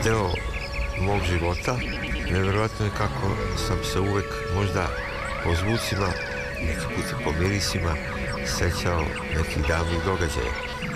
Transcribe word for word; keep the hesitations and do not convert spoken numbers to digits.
deo mog života. Nevjerojatno je kako sam se uvek možda po zvucima, neki put po mirisima sećao nekih davnih događaja.